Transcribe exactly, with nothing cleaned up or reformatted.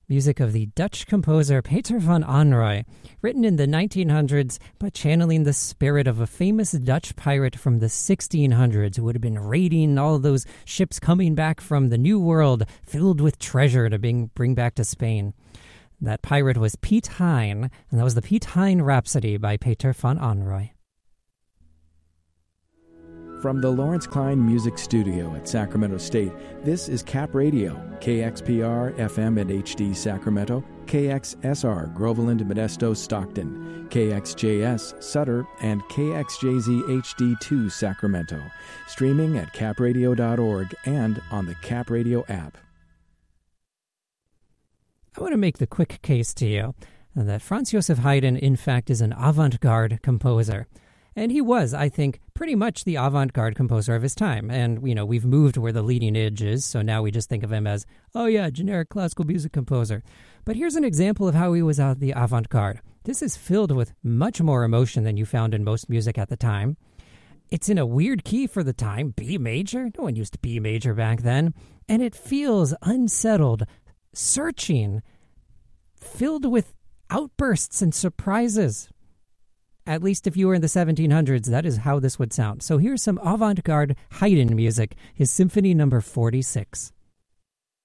music of the Dutch composer Peter van Anrooy, written in the nineteen hundreds but channeling the spirit of a famous Dutch pirate from the sixteen hundreds who would have been raiding all those ships coming back from the New World filled with treasure to bring, bring back to Spain. That pirate was Piet Hein, and that was the Piet Hein Rhapsody by Peter van Anrooy. From the Lawrence Klein Music Studio at Sacramento State, this is Cap Radio, K X P R F M and H D Sacramento, K X S R Groveland, Modesto, Stockton, K X J S Sutter, and K X J Z H D two Sacramento. Streaming at cap radio dot org and on the Cap Radio app. I want to make the quick case to you that Franz Josef Haydn, in fact, is an avant-garde composer. And he was, I think, pretty much the avant-garde composer of his time. And, you know, we've moved where the leading edge is, so now we just think of him as, oh yeah, generic classical music composer. But here's an example of how he was out the avant-garde. This is filled with much more emotion than you found in most music at the time. It's in a weird key for the time, B major. No one used B major back then. And it feels unsettled, searching, filled with outbursts and surprises. At least if you were in the seventeen hundreds, that is how this would sound. So here's some avant-garde Haydn music, his Symphony number forty-six.